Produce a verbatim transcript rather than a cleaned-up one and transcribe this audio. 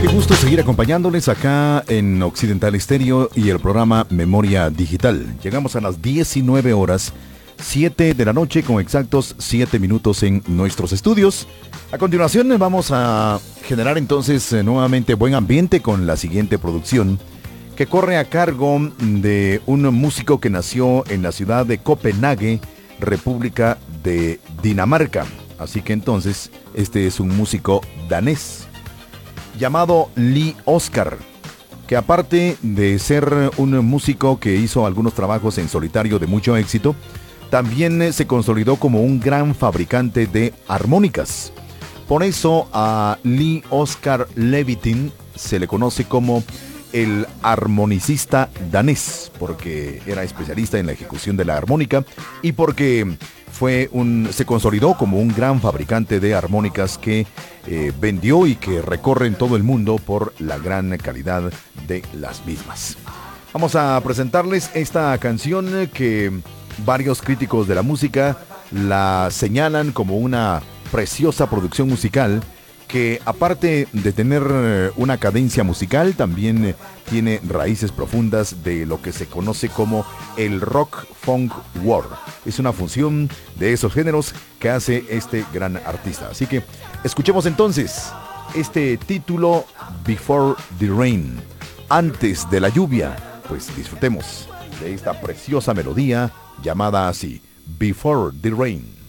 Qué gusto seguir acompañándoles acá en Occidental Estéreo y el programa Memoria Digital. Llegamos a las diecinueve horas, siete de la noche, con exactos siete minutos en nuestros estudios. A continuación vamos a generar entonces eh, nuevamente buen ambiente con la siguiente producción, que corre a cargo de un músico que nació en la ciudad de Copenhague, República de Dinamarca. Así que entonces este es un músico danés llamado Lee Oskar, que aparte de ser un músico que hizo algunos trabajos en solitario de mucho éxito, también se consolidó como un gran fabricante de armónicas. Por eso a Lee Oskar Levitin se le conoce como el armonicista danés, porque era especialista en la ejecución de la armónica y porque fue un, se consolidó como un gran fabricante de armónicas que eh, vendió y que recorren todo el mundo por la gran calidad de las mismas. Vamos a presentarles esta canción que varios críticos de la música la señalan como una preciosa producción musical que, aparte de tener una cadencia musical, también tiene raíces profundas de lo que se conoce como el rock funk world. Es una función de esos géneros que hace este gran artista. Así que escuchemos entonces este título, Before the Rain, antes de la lluvia. Pues disfrutemos de esta preciosa melodía llamada así, Before the Rain.